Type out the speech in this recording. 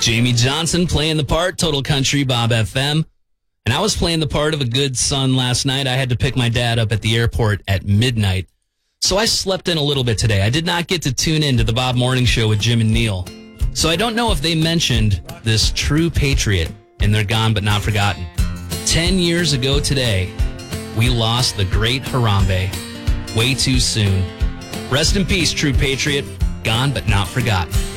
Jamie Johnson playing the part, Total Country Bob FM. And I was playing the part of a good son last night. I had to pick my dad up at the airport at midnight. So I slept in a little bit today. I did not get to tune in to the Bob Morning Show with Jim and Neil. So I don't know if they mentioned this true patriot in their Gone But Not Forgotten. 10 years ago today, we lost the great Harambe way too soon. Rest in peace, true patriot. Gone but not forgotten.